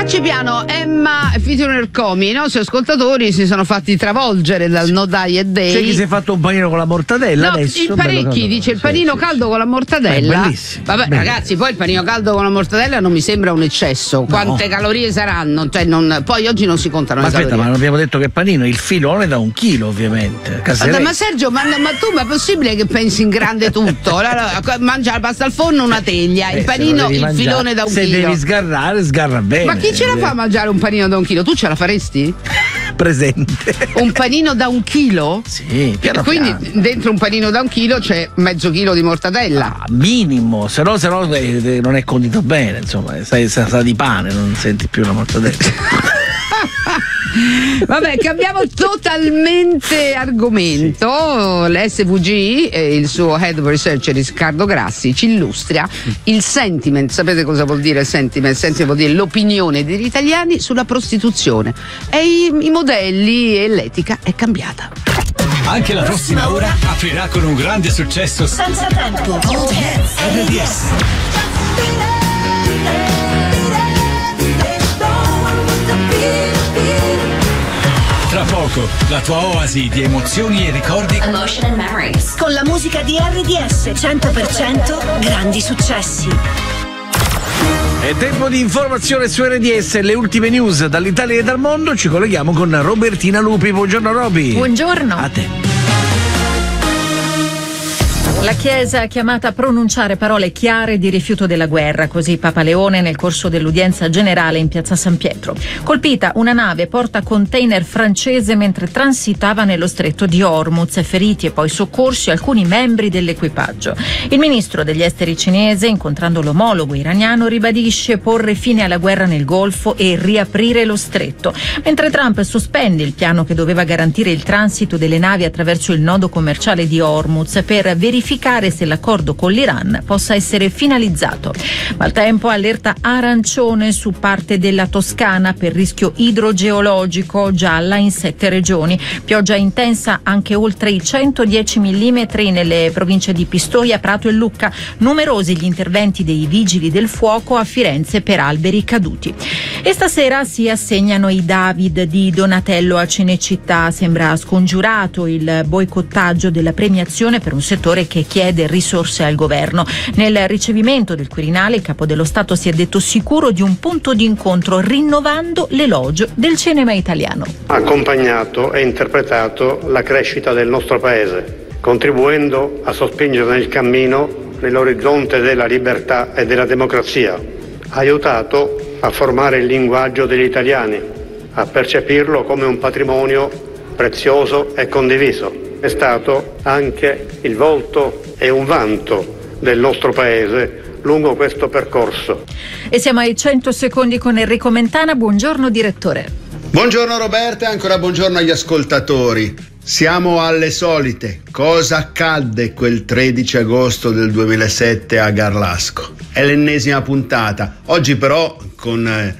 Marcipiano, Emma featuring Comi. I nostri ascoltatori si sono fatti travolgere dal No Diet Day. C'è chi si è fatto un panino con la mortadella. No, adesso, in parecchi dice il panino caldo con la mortadella. Bellissimo. Vabbè, bello. Ragazzi, poi il panino caldo con la mortadella non mi sembra un eccesso. Quante calorie saranno? Cioè, poi oggi non si contano Ma le aspetta, calorie. ma non abbiamo detto che panino, il filone da 1 chilo, ovviamente. Ma Sergio, ma tu, ma è possibile che pensi in grande tutto? Allora, mangia la pasta al forno, una teglia, il panino, il filone da 1 chilo. Se devi sgarrare, sgarra bene. Ma chi ce la fa a mangiare un panino da 1 chilo? Tu ce la faresti? Presente. Un panino da 1 chilo? Sì, piano quindi piano. dentro un panino da 1 chilo c'è mezzo chilo di mortadella. Minimo, se no non è condito bene, insomma, sa di pane, non senti più la mortadella. Vabbè, cambiamo totalmente argomento. L'SVG, il suo head of research Riccardo Grassi, ci illustra il sentiment. Sapete cosa vuol dire sentiment? Sentiment vuol dire l'opinione degli italiani sulla prostituzione e i modelli e l'etica è cambiata. Anche la prossima ora aprirà con un grande successo senza tempo. Old Hits RDS. Tra poco, la tua oasi di emozioni e ricordi. Emotion and Memories. Con la musica di RDS 100% grandi successi. È tempo di informazione su RDS, le ultime news dall'Italia e dal mondo. Ci colleghiamo con Robertina Lupi. Buongiorno Roby. Buongiorno. A te. La Chiesa è chiamata a pronunciare parole chiare di rifiuto della guerra, così Papa Leone nel corso dell'udienza generale in piazza San Pietro. Colpita una nave porta container francese mentre transitava nello stretto di Hormuz, feriti e poi soccorsi alcuni membri dell'equipaggio. Il ministro degli esteri cinese, incontrando l'omologo iraniano, ribadisce porre fine alla guerra nel Golfo e riaprire lo stretto, mentre Trump sospende il piano che doveva garantire il transito delle navi attraverso il nodo commerciale di Hormuz per verificare se l'accordo con l'Iran possa essere finalizzato. Maltempo, allerta arancione su parte della Toscana per rischio idrogeologico, gialla in 7 regioni. Pioggia intensa anche oltre i 110 mm nelle province di Pistoia, Prato e Lucca. Numerosi gli interventi dei vigili del fuoco a Firenze per alberi caduti. E stasera si assegnano i David di Donatello a Cinecittà. Sembra scongiurato il boicottaggio della premiazione per un settore che chiede risorse al governo. Nel ricevimento del Quirinale il capo dello Stato si è detto sicuro di un punto di incontro, rinnovando l'elogio del cinema italiano. Ha accompagnato e interpretato la crescita del nostro paese, contribuendo a sospingere nel cammino nell'orizzonte della libertà e della democrazia. Ha aiutato a formare il linguaggio degli italiani, a percepirlo come un patrimonio prezioso e condiviso. È stato anche il volto e un vanto del nostro paese lungo questo percorso. E siamo ai 100 secondi con Enrico Mentana. Buongiorno direttore. Buongiorno Roberta e ancora buongiorno agli ascoltatori. Siamo alle solite. Cosa accadde quel 13 agosto del 2007 a Garlasco? È l'ennesima puntata. Oggi però con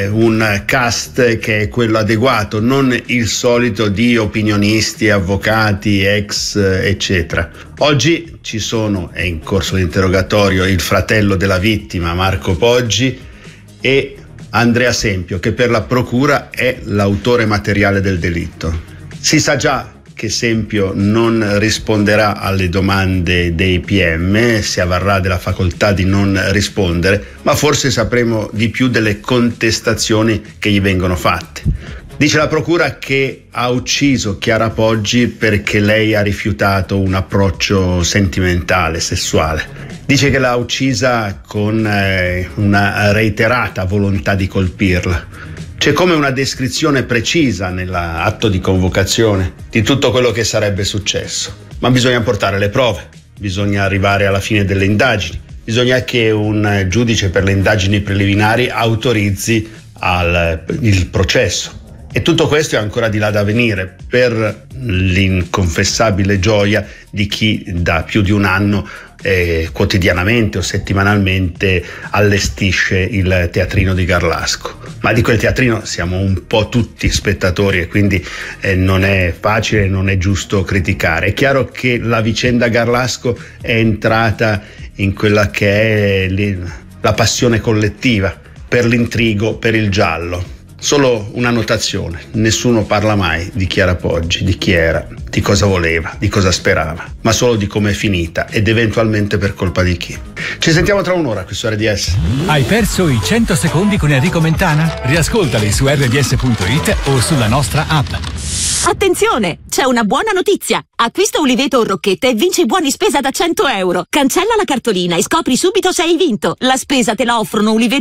un cast che è quello adeguato, non il solito di opinionisti, avvocati, ex eccetera. Oggi ci sono, è in corso l'interrogatorio, il fratello della vittima Marco Poggi e Andrea Sempio, che per la procura è l'autore materiale del delitto. Si sa già che Sempio non risponderà alle domande dei PM, si avvarrà della facoltà di non rispondere, ma forse sapremo di più delle contestazioni che gli vengono fatte. Dice la procura che ha ucciso Chiara Poggi perché lei ha rifiutato un approccio sentimentale, sessuale. Dice che l'ha uccisa con una reiterata volontà di colpirla. C'è come una descrizione precisa nell'atto di convocazione di tutto quello che sarebbe successo, ma bisogna portare le prove, bisogna arrivare alla fine delle indagini, bisogna che un giudice per le indagini preliminari autorizzi il processo. E tutto questo è ancora di là da venire, per l'inconfessabile gioia di chi da più di un anno quotidianamente o settimanalmente allestisce il teatrino di Garlasco. Ma di quel teatrino siamo un po' tutti spettatori e quindi non è facile, non è giusto criticare. È chiaro che la vicenda Garlasco è entrata in quella che è la passione collettiva, per l'intrigo, per il giallo. Solo una notazione: nessuno parla mai di Chiara Poggi, di chi era, di cosa voleva, di cosa sperava, ma solo di come è finita ed eventualmente per colpa di chi. Ci sentiamo tra un'ora qui su RDS. Hai perso i 100 secondi con Enrico Mentana? Riascoltali su rds.it o sulla nostra app. Attenzione! C'è una buona notizia! Acquista Uliveto o Rocchetta e vinci buoni spesa da 100 euro. Cancella la cartolina e scopri subito se hai vinto. La spesa te la offrono Uliveto